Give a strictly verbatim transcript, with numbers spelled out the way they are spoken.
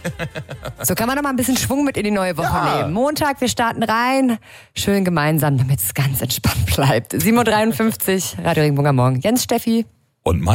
So kann man noch mal ein bisschen Schwung mit in die neue Woche Ja. nehmen. Montag, wir starten rein. Schön gemeinsam, damit es ganz entspannt bleibt. sieben Uhr dreiundfünfzig, Radio Regenbogen am Morgen. Jens, Steffi. Und Mike.